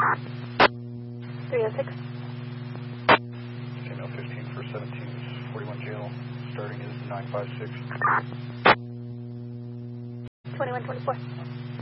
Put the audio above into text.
306. Female 15 for 17 is 41 jail. Starting is 956. 2124.